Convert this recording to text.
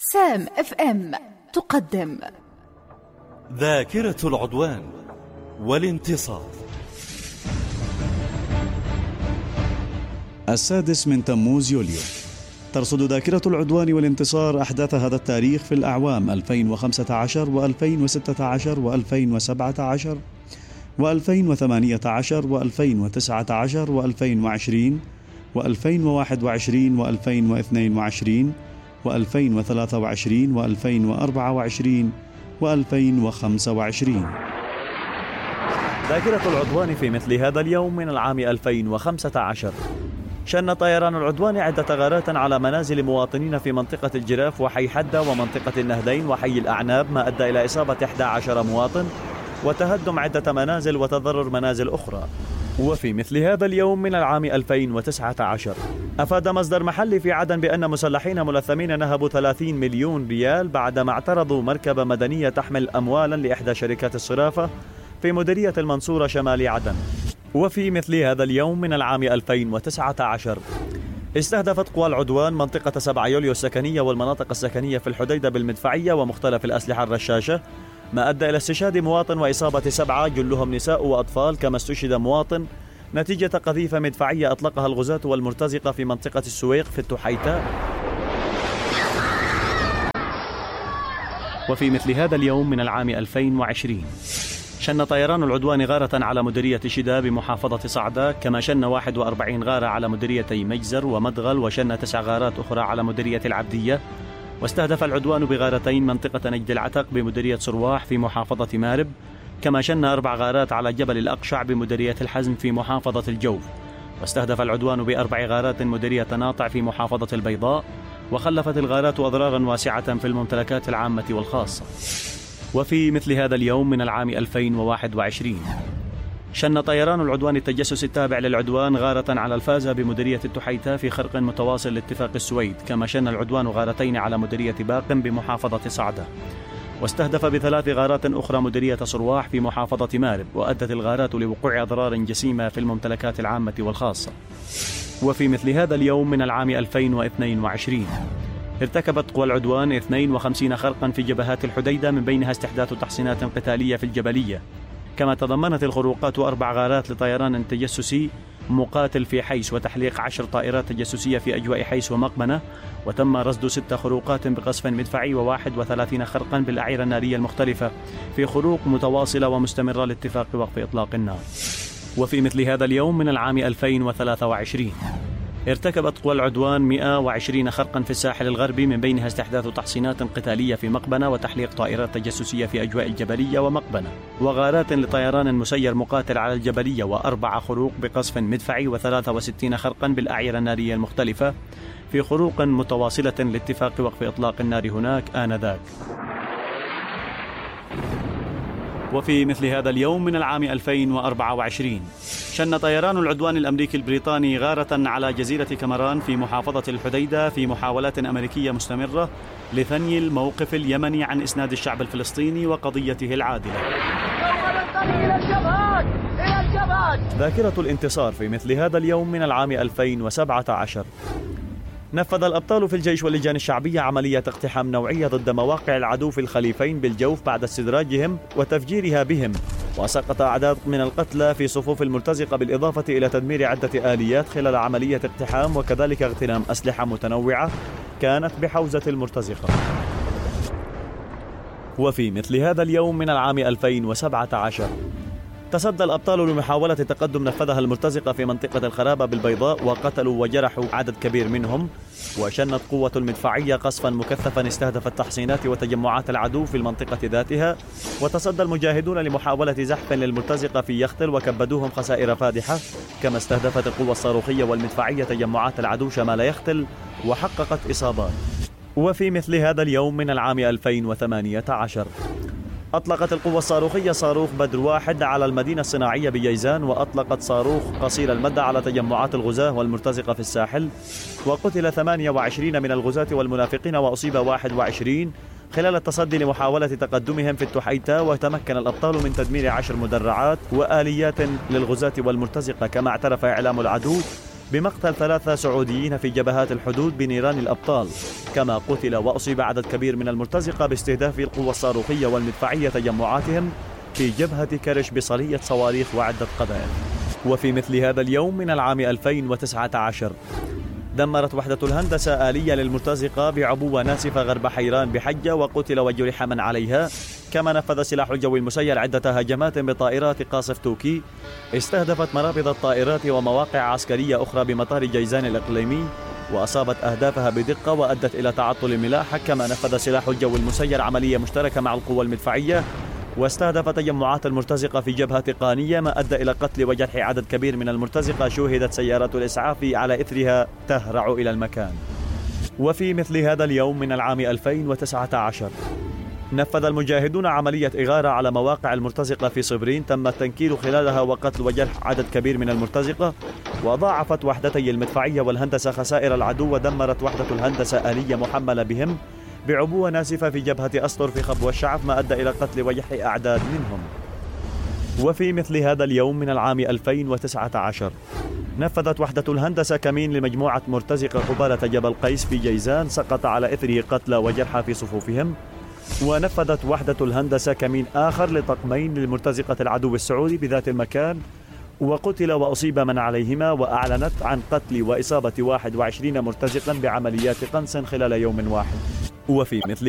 سام اف ام تقدم ذاكرة العدوان والانتصار. 6 من تموز يوليو. ترصد ذاكرة العدوان والانتصار أحداث هذا التاريخ في الأعوام 2015 و2016 و2017 و2018 و2019 و2020 و2021 و2022 و2023 و2024 و2025. ذاكرة العدوان في مثل هذا اليوم من العام 2015 شن طيران العدوان عدة غارات على منازل مواطنين في منطقة الجراف وحي حدة ومنطقة النهدين وحي الأعناب، ما أدى إلى إصابة 11 مواطن وتهدم عدة منازل وتضرر منازل أخرى. وفي مثل هذا اليوم من العام 2019 أفاد مصدر محلي في عدن بأن مسلحين ملثمين نهبوا 30 مليون ريال بعدما اعترضوا مركبة مدنية تحمل أموالا لإحدى شركات الصرافة في مديرية المنصورة شمال عدن. وفي مثل هذا اليوم من العام 2019 استهدفت قوى العدوان منطقة 7 يوليو السكنية والمناطق السكنية في الحديدة بالمدفعية ومختلف الأسلحة الرشاشة، ما أدى إلى استشهاد مواطن وإصابة 7 جلهم نساء وأطفال، كما استشهد مواطن نتيجة قذيفة مدفعية أطلقها الغزاة والمرتزقة في منطقة السويق في التحيتاء. وفي مثل هذا اليوم من العام 2020 شن طيران العدوان غارة على مديرية شدا بمحافظة صعدة، كما شن 41 غارة على مديريتي مجزر ومدغل، وشن 9 غارات أخرى على مديرية العبدية. واستهدف العدوان بغارتين منطقة نجد العتق بمديرية صرواح في محافظة مارب، كما شن 4 غارات على جبل الأقشع بمديرية الحزم في محافظة الجوف. واستهدف العدوان ب4 غارات مديرية ناطع في محافظة البيضاء، وخلفت الغارات أضرارا واسعة في الممتلكات العامة والخاصة. وفي مثل هذا اليوم من العام 2021 شن طيران العدوان التجسس التابع للعدوان غارة على الفازة بمديرية التحيتاء في خرق متواصل لاتفاق السويد، كما شن العدوان غارتين على مديرية باقم بمحافظة صعدة. واستهدف ب3 غارات أخرى مديرية صرواح في محافظة مارب، وأدت الغارات لوقوع أضرار جسيمة في الممتلكات العامة والخاصة. وفي مثل هذا اليوم من العام 2022 ارتكبت قوى العدوان 52 خرقا في جبهات الحديدة، من بينها استحداث تحصينات قتالية في الجبلية، كما تضمنت الخروقات 4 غارات لطيران تجسسي مقاتل في حيس، وتحليق 10 طائرات تجسسية في أجواء حيس ومقبنة، وتم رصد 6 خروقات بقصف مدفعي و31 خرقا بالأعيرة النارية المختلفة في خروق متواصلة ومستمرة لاتفاق وقف إطلاق النار. وفي مثل هذا اليوم من العام 2023 ارتكبت قوى العدوان 120 خرقا في الساحل الغربي، من بينها استحداث تحصينات قتالية في مقبنة، وتحليق طائرات تجسسية في أجواء الجبلية ومقبنة، وغارات لطيران مسير مقاتل على الجبلية، و4 خروق بقصف مدفعي، و63 خرقا بالأعيرة النارية المختلفة في خروق متواصلة لاتفاق وقف إطلاق النار هناك آنذاك. وفي مثل هذا اليوم من العام 2024 شن طيران العدوان الأمريكي البريطاني غارة على جزيرة كامران في محافظة الحديدة في محاولات أمريكية مستمرة لثني الموقف اليمني عن إسناد الشعب الفلسطيني وقضيته العادلة. ذاكرة الانتصار في مثل هذا اليوم من العام 2017 نفذ الأبطال في الجيش واللجان الشعبية عملية اقتحام نوعية ضد مواقع العدو في الخليفين بالجوف بعد استدراجهم وتفجيرها بهم، وسقط أعداد من القتلى في صفوف المرتزقة، بالإضافة إلى تدمير عدة آليات خلال عملية اقتحام، وكذلك اغتنام أسلحة متنوعة كانت بحوزة المرتزقة. وفي مثل هذا اليوم من العام 2017 تصدى الأبطال لمحاولة تقدم نفذها المرتزقة في منطقة الخرابة بالبيضاء، وقتلوا وجرحوا عدد كبير منهم. وشنت قوة المدفعية قصفا مكثفا استهدف التحصينات وتجمعات العدو في المنطقة ذاتها، وتصدى المجاهدون لمحاولة زحف للمرتزقة في يختل وكبدوهم خسائر فادحة، كما استهدفت القوة الصاروخية والمدفعية تجمعات العدو شمال يختل وحققت إصابات. وفي مثل هذا اليوم من العام 2018 أطلقت القوة الصاروخية صاروخ بدر 1 على المدينة الصناعية بجيزان، وأطلقت صاروخ قصير المدى على تجمعات الغزاة والمرتزقة في الساحل، وقتل 28 من الغزاة والمنافقين وأصيب 21 خلال التصدي لمحاولة تقدمهم في التحيتاء. وتمكن الأبطال من تدمير 10 مدرعات وآليات للغزاة والمرتزقة، كما اعترف إعلام العدو بمقتل 3 سعوديين في جبهات الحدود بنيران الأبطال، كما قتل وأصيب عدد كبير من المرتزقة باستهداف القوى الصاروخية والمدفعية تجمعاتهم في جبهة كرش بصلية صواريخ وعدة قذائف. وفي مثل هذا اليوم من العام 2019 دمرت وحدة الهندسة آلية للمرتزقة بعبوة ناسفة غرب حيران بحجة وقتل وجرح من عليها، كما نفذ سلاح الجو المسير عدة هجمات بطائرات قاصف توكي استهدفت مرابط الطائرات ومواقع عسكرية أخرى بمطار جيزان الإقليمي وأصابت أهدافها بدقة وأدت إلى تعطل الملاحة. كما نفذ سلاح الجو المسير عملية مشتركة مع القوى المدفعية واستهدف تجمعات المرتزقة في جبهة قانية، ما أدى إلى قتل وجرح عدد كبير من المرتزقة شوهدت سيارات الإسعاف على إثرها تهرع إلى المكان. وفي مثل هذا اليوم من العام 2019 نفذ المجاهدون عملية إغارة على مواقع المرتزقة في صبرين تم التنكيل خلالها وقتل وجرح عدد كبير من المرتزقة، وضاعفت وحدتي المدفعية والهندسة خسائر العدو ودمرت وحدة الهندسة آلية محملة بهم بعبوة ناسفة في جبهة أسطر في خبوة الشعب، ما أدى إلى قتل وجرح أعداد منهم. وفي مثل هذا اليوم من العام 2019 نفذت وحدة الهندسة كمين لمجموعة مرتزقة قبالة جبل قيس في جيزان سقط على إثره قتلى وجرحى في صفوفهم. ونفذت وحدة الهندسة كمين آخر لطقمين للمرتزقة العدو السعودي بذات المكان وقتل وأصيب من عليهما، وأعلنت عن قتل وإصابة 21 مرتزقا بعمليات قنص خلال يوم واحد. وفي مثل